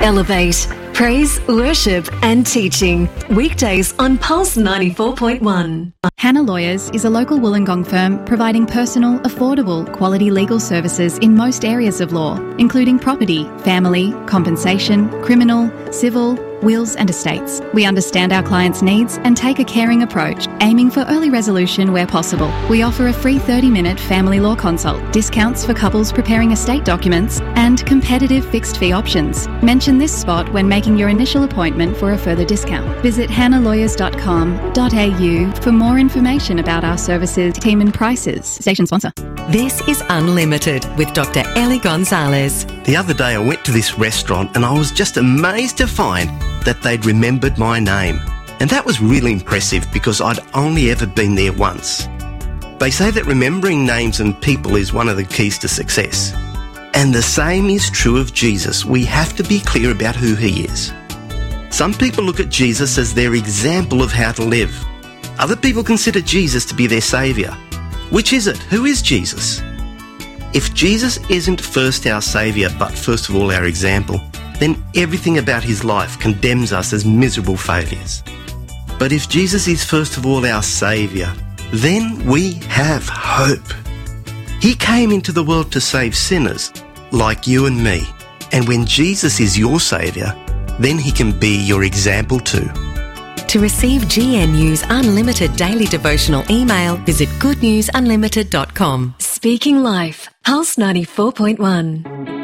Elevate. Praise, worship and teaching. Weekdays on Pulse 94.1. Hannah Lawyers is a local Wollongong firm providing personal, affordable, quality legal services in most areas of law, including property, family, compensation, criminal, civil, wills and estates. We understand our clients' needs and take a caring approach, aiming for early resolution where possible. We offer a free 30-minute family law consult, discounts for couples preparing estate documents, and competitive fixed fee options. Mention this spot when making your initial appointment for a further discount. Visit hannalawyers.com.au for more information about our services, team and prices. Station sponsor. This is Unlimited with Dr. Ellie Gonzalez. The other day I went to this restaurant and I was just amazed to find that they'd remembered my name. And that was really impressive because I'd only ever been there once. They say that remembering names and people is one of the keys to success. And the same is true of Jesus. We have to be clear about who he is. Some people look at Jesus as their example of how to live. Other people consider Jesus to be their saviour. Which is it? Who is Jesus? If Jesus isn't first our saviour, but first of all our example, then everything about his life condemns us as miserable failures. But if Jesus is first of all our saviour, then we have hope. He came into the world to save sinners like you and me. And when Jesus is your saviour, then he can be your example too. To receive GNU's Unlimited Daily Devotional email, visit goodnewsunlimited.com. Speaking Life, Pulse 94.1.